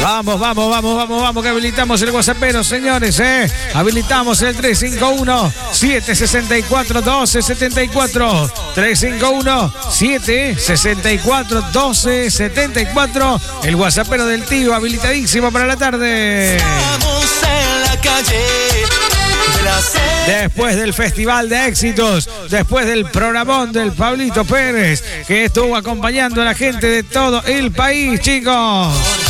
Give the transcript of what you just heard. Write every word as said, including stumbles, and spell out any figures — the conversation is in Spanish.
Vamos, vamos, vamos, vamos, vamos, que habilitamos el WhatsAppero, señores, ¿eh? Habilitamos el tres cinco uno, siete seis cuatro, uno dos siete cuatro. tres cinco uno, siete seis cuatro, uno dos siete cuatro. El WhatsAppero del tío, habilitadísimo para la tarde. Estamos en la calle. Después del Festival de Éxitos, después del programón del Pablito Pérez, que estuvo acompañando a la gente de todo el país, chicos.